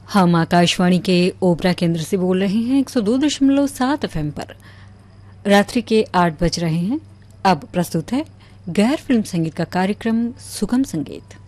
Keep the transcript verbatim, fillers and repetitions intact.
हम आकाशवाणी के ओपरा केंद्र से बोल रहे हैं एक सौ दो दशमलव सात एफएम पर। रात्रि के आठ बज रहे हैं। अब प्रस्तुत है गैर फिल्म संगीत का कार्यक्रम सुगम संगीत।